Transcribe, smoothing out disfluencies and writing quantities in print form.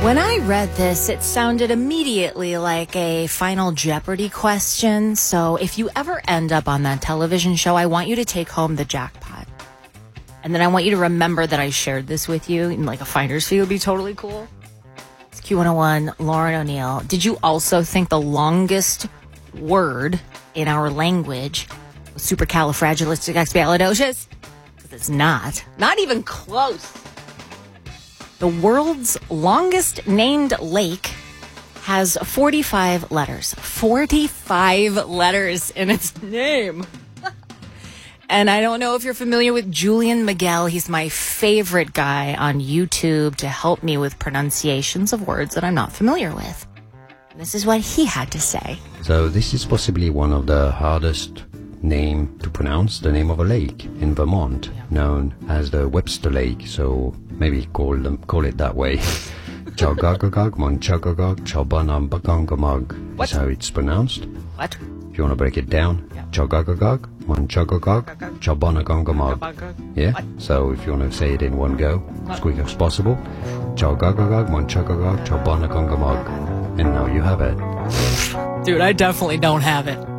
When I read this, it sounded immediately like a Final Jeopardy question. So if you ever end up on that television show, I want you to take home the jackpot. And then I want you to remember that I shared this with you. And like a finder's fee would be totally cool. It's Q101, Lauren O'Neill. Did you also think the longest word in our language was supercalifragilisticexpialidocious? Because it's not. Not even close. The world's longest named lake has 45 letters. 45 letters in its name. And I don't know if you're familiar with Julian Miguel. He's my favorite guy on YouTube to help me with pronunciations of words that I'm not familiar with. And this is what he had to say. So this is possibly one of the hardest name to pronounce, the name of a lake in Vermont, known as the Webster Lake. So maybe call it that way. Chogagagag, Monchagagag, Chobanambagangamag is how it's pronounced. What? If you want to break it down, Chogagagag, Monchagagag, Chobanagangamag. Yeah? So if you want to say it in one go, as quick as possible, Chogagagag, Monchagagag, Chobanagangamag. And now you have it. Dude, I definitely don't have it.